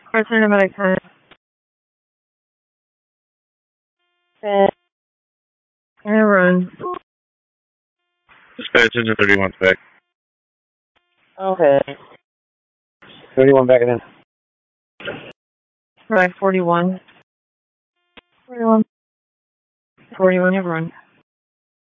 Return to medic time. And run. Dispatch engine 31's back. Okay. 31 back in. Right, 41. 41. 41, have run.